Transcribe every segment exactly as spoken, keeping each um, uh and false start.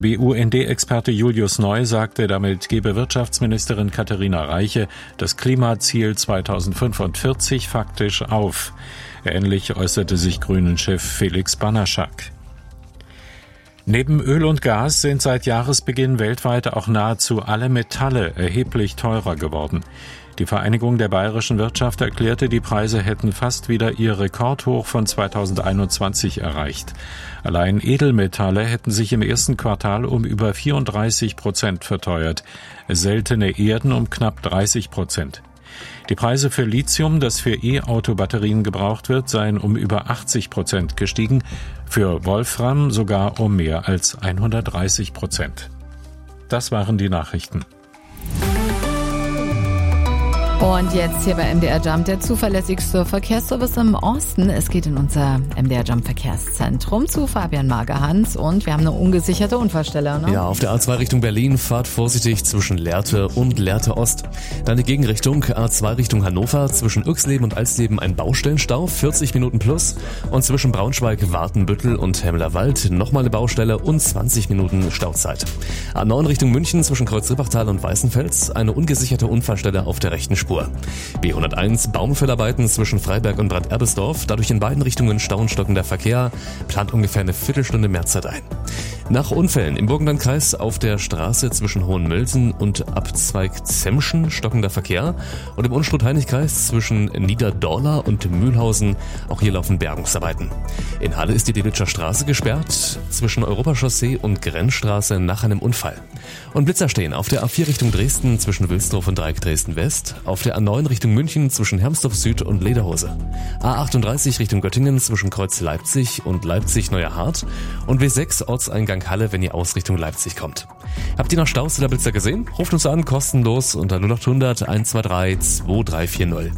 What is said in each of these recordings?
B U N D-Experte Julius Neu sagte, damit gebe Wirtschaftsministerin Katharina Reiche das Klimaziel zweitausendfünfundvierzig faktisch auf. Ähnlich äußerte sich Grünen-Chef Felix Banaschak. Neben Öl und Gas sind seit Jahresbeginn weltweit auch nahezu alle Metalle erheblich teurer geworden. Die Vereinigung der bayerischen Wirtschaft erklärte, die Preise hätten fast wieder ihr Rekordhoch von zweitausendeinundzwanzig erreicht. Allein Edelmetalle hätten sich im ersten Quartal um über vierunddreißig Prozent verteuert, seltene Erden um knapp dreißig Prozent. Die Preise für Lithium, das für E-Auto-Batterien gebraucht wird, seien um über achtzig Prozent gestiegen, für Wolfram sogar um mehr als hundertdreißig Prozent. Das waren die Nachrichten. Und jetzt hier bei M D R Jump, der zuverlässigste Verkehrsservice im Osten. Es geht in unser M D R Jump Verkehrszentrum zu Fabian Magerhans und wir haben eine ungesicherte Unfallstelle, ne? Ja, auf der A zwei Richtung Berlin, fahrt vorsichtig zwischen Lehrte und Lehrte Ost. Dann die Gegenrichtung, A zwei Richtung Hannover, zwischen Uexleben und Alsleben ein Baustellenstau, vierzig Minuten plus. Und zwischen Braunschweig, Wartenbüttel und Hemmerwald nochmal eine Baustelle und zwanzig Minuten Stauzeit. A neun Richtung München, zwischen Kreuz-Rippachtal und Weißenfels, eine ungesicherte Unfallstelle auf der rechten Spur. B hunderteins Baumfällarbeiten zwischen Freiberg und Branderbesdorf, dadurch in beiden Richtungen Stau und stockender Verkehr, plant ungefähr eine Viertelstunde mehr Zeit ein. Nach Unfällen im Burgenlandkreis auf der Straße zwischen Hohenmölsen und Abzweig Zemschen stockender Verkehr und im Unstrut-Heinrich-Kreis zwischen Niederdorla und Mühlhausen, auch hier laufen Bergungsarbeiten. In Halle ist die Delitzscher Straße gesperrt, zwischen Europachaussee und Grenzstraße nach einem Unfall. Und Blitzer stehen auf der A vier Richtung Dresden zwischen Wilsdorf und Dreieck Dresden-West, auf der A neun Richtung München zwischen Hermsdorf Süd und Lederhose, A achtunddreißig Richtung Göttingen zwischen Kreuz Leipzig und Leipzig-Neuerhardt und W sechs Ortseingang Halle, wenn ihr aus Richtung Leipzig kommt. Habt ihr noch Staus oder Blitzer gesehen? Ruft uns an, kostenlos unter null acht hundert eins zwei drei zwei drei vier null.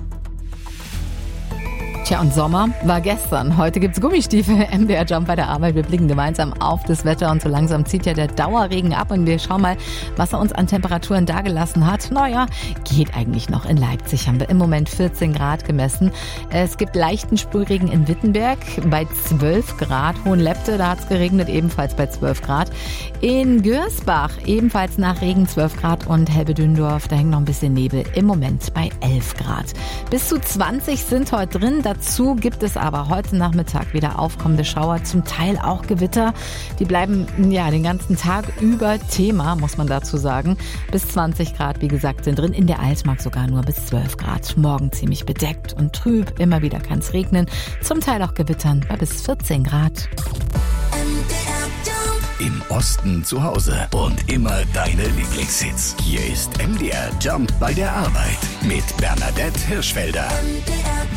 Tja, und Sommer war gestern. Heute gibt's Gummistiefel. M D R Jump bei der Arbeit. Wir blicken gemeinsam auf das Wetter und so langsam zieht ja der Dauerregen ab und wir schauen mal, was er uns an Temperaturen dagelassen hat. Naja, geht eigentlich noch. In Leipzig haben wir im Moment vierzehn Grad gemessen. Es gibt leichten Sprühregen in Wittenberg bei zwölf Grad. Hohenlepte, da hat's geregnet, ebenfalls bei zwölf Grad. In Gürsbach ebenfalls nach Regen zwölf Grad und Helbedündorf, da hängt noch ein bisschen Nebel. Im Moment bei elf Grad. Bis zu zwanzig sind heute drin. Dazu gibt es aber heute Nachmittag wieder aufkommende Schauer, zum Teil auch Gewitter. Die bleiben ja den ganzen Tag über Thema, muss man dazu sagen. Bis zwanzig Grad, wie gesagt, sind drin. In der Altmark sogar nur bis zwölf Grad. Morgen ziemlich bedeckt und trüb. Immer wieder kann es regnen. Zum Teil auch gewittern bei bis vierzehn Grad. Im Osten zu Hause und immer deine Lieblingshits. Hier ist M D R Jump bei der Arbeit mit Bernadette Hirschfelder.